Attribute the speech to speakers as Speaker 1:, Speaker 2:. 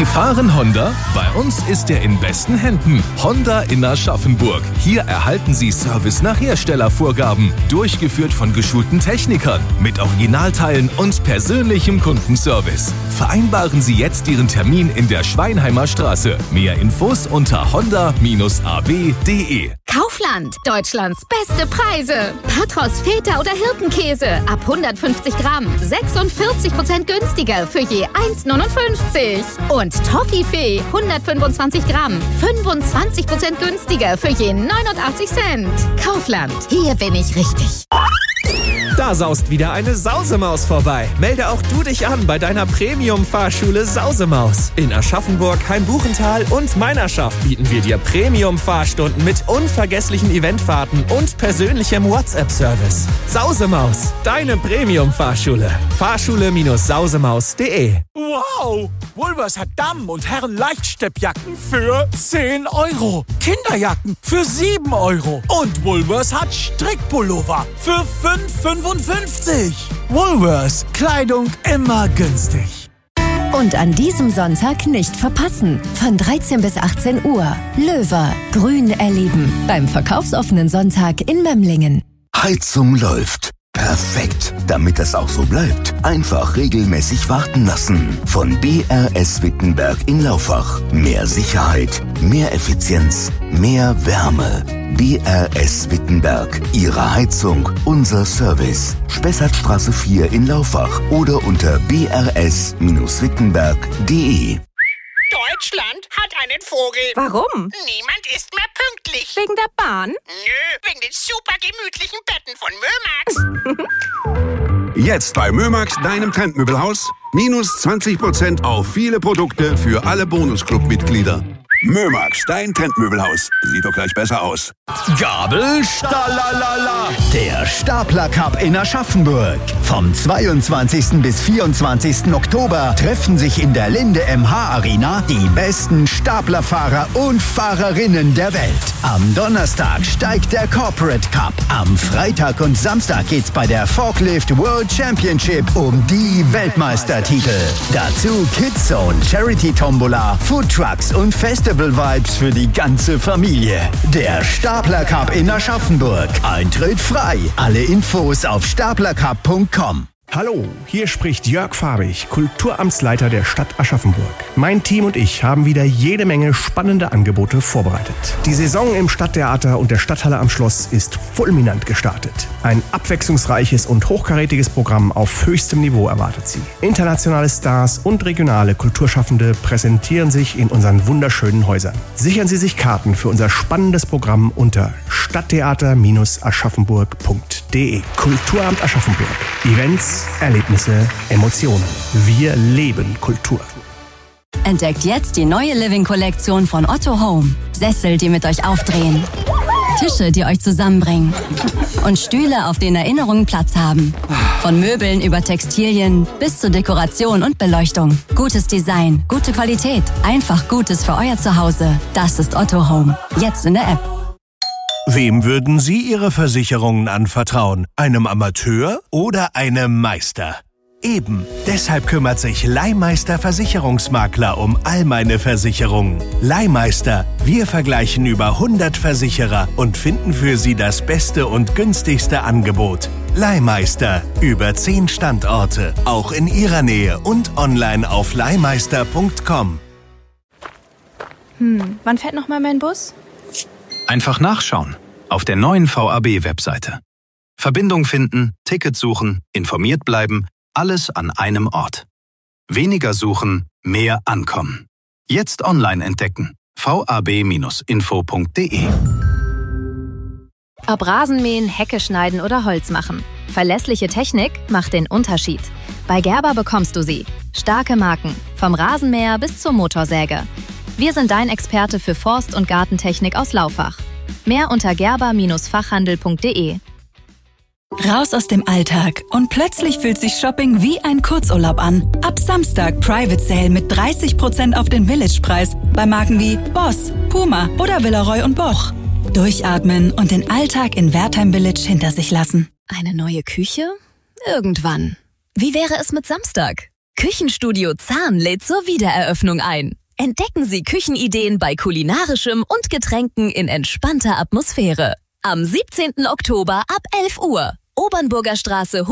Speaker 1: Sie fahren Honda? Bei uns ist er in besten Händen. Honda in Aschaffenburg. Hier erhalten Sie Service nach Herstellervorgaben. Durchgeführt von geschulten Technikern. Mit Originalteilen und persönlichem Kundenservice. Vereinbaren Sie jetzt Ihren Termin in der Schweinheimer Straße. Mehr Infos unter honda-ab.de.
Speaker 2: Kaufland. Deutschlands beste Preise. Patros, Feta oder Hirtenkäse. Ab 150 Gramm. 46% günstiger für je 1,59. Und Toffifee, 125 Gramm, 25% günstiger für je 89 Cent. Kaufland, hier bin ich richtig.
Speaker 3: Da saust wieder eine Sausemaus vorbei. Melde auch du dich an bei deiner Premium-Fahrschule Sausemaus. In Aschaffenburg, Heimbuchental und Meinerschaft bieten wir dir Premium-Fahrstunden mit unvergesslichen Eventfahrten und persönlichem WhatsApp-Service. Sausemaus, deine Premium-Fahrschule. Fahrschule-sausemaus.de.
Speaker 4: Wow! Woolworths hat Damen- und Herren-Leichtsteppjacken für 10 €. Kinderjacken für 7 €. Und Woolworths hat Strickpullover für 5,55 €. Woolworths. Kleidung immer günstig.
Speaker 5: Und an diesem Sonntag nicht verpassen. Von 13 bis 18 Uhr. Löwer. Grün erleben. Beim verkaufsoffenen Sonntag in Memlingen.
Speaker 6: Heizung läuft. Perfekt. Damit es auch so bleibt, einfach regelmäßig warten lassen. Von BRS Wittenberg in Laufach. Mehr Sicherheit, mehr Effizienz, mehr Wärme. BRS Wittenberg. Ihre Heizung, unser Service. Spessartstraße 4 in Laufach oder unter brs-wittenberg.de.
Speaker 7: Deutschland hat einen Vogel.
Speaker 8: Warum?
Speaker 7: Niemand ist mehr pünktlich.
Speaker 8: Wegen der Bahn?
Speaker 7: Nö, wegen den super gemütlichen Betten von Mömax.
Speaker 9: Jetzt bei Mömax, deinem Trendmöbelhaus, minus 20% auf viele Produkte für alle Bonusclub-Mitglieder. Mömax, dein Trendmöbelhaus. Sieht doch gleich besser aus.
Speaker 10: Gabel Stalalala. Der Stapler Cup in Aschaffenburg. Vom 22. bis 24. Oktober treffen sich in der Linde MH Arena die besten Staplerfahrer und Fahrerinnen der Welt. Am Donnerstag steigt der Corporate Cup. Am Freitag und Samstag geht's bei der Forklift World Championship um die Weltmeistertitel. Dazu Kidzone, Charity Tombola, Foodtrucks und Festival-Vibes für die ganze Familie. Der Stapler Cup in Aschaffenburg. Eintritt frei. Alle Infos auf staplercup.com.
Speaker 11: Hallo, hier spricht Jörg Fabich, Kulturamtsleiter der Stadt Aschaffenburg. Mein Team und ich haben wieder jede Menge spannende Angebote vorbereitet. Die Saison im Stadttheater und der Stadthalle am Schloss ist fulminant gestartet. Ein abwechslungsreiches und hochkarätiges Programm auf höchstem Niveau erwartet Sie. Internationale Stars und regionale Kulturschaffende präsentieren sich in unseren wunderschönen Häusern. Sichern Sie sich Karten für unser spannendes Programm unter stadttheater-aschaffenburg.de. Kulturamt Aschaffenburg. Events, Erlebnisse, Emotionen. Wir leben Kultur.
Speaker 12: Entdeckt jetzt die neue Living-Kollektion von Otto Home. Sessel, die mit euch aufdrehen. Tische, die euch zusammenbringen. Und Stühle, auf denen Erinnerungen Platz haben. Von Möbeln über Textilien bis zur Dekoration und Beleuchtung. Gutes Design, gute Qualität. Einfach Gutes für euer Zuhause. Das ist Otto Home. Jetzt in der App.
Speaker 13: Wem würden Sie Ihre Versicherungen anvertrauen? Einem Amateur oder einem Meister? Eben, deshalb kümmert sich Leihmeister Versicherungsmakler um all meine Versicherungen. Leihmeister, wir vergleichen über 100 Versicherer und finden für Sie das beste und günstigste Angebot. Leihmeister, über 10 Standorte, auch in Ihrer Nähe und online auf leihmeister.com.
Speaker 8: Wann fährt nochmal mein Bus?
Speaker 14: Einfach nachschauen auf der neuen VAB-Webseite. Verbindung finden, Ticket suchen, informiert bleiben, alles an einem Ort. Weniger suchen, mehr ankommen. Jetzt online entdecken. vab-info.de.
Speaker 2: Ob Rasenmähen, Hecke schneiden oder Holz machen. Verlässliche Technik macht den Unterschied. Bei Gerber bekommst du sie. Starke Marken, vom Rasenmäher bis zur Motorsäge. Wir sind dein Experte für Forst- und Gartentechnik aus Laufach. Mehr unter gerber-fachhandel.de.
Speaker 15: Raus aus dem Alltag und plötzlich fühlt sich Shopping wie ein Kurzurlaub an. Ab Samstag Private Sale mit 30% auf den Village-Preis bei Marken wie Boss, Puma oder Villeroy & Boch. Durchatmen und den Alltag in Wertheim Village hinter sich lassen.
Speaker 2: Eine neue Küche? Irgendwann. Wie wäre es mit Samstag?
Speaker 16: Küchenstudio Zahn lädt zur Wiedereröffnung ein. Entdecken Sie Küchenideen bei kulinarischem und Getränken in entspannter Atmosphäre. Am 17. Oktober ab 11 Uhr. Obernburger Straße